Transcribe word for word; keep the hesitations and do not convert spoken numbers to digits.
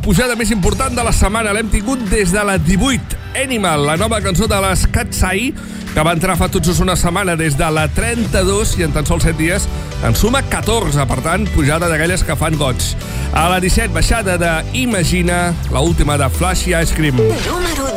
pujada més important de la setmana l'hem tingut des de la divuit. Animal, la nova cançó de les Katsai, que va entrar fa tot just una setmana des de la trenta-dos i en tan sols set dies en suma catorze, per tant, pujada d'aquelles que fan goig. A la disset, baixada de Imagina, l'última de Flashy Ice Cream. Número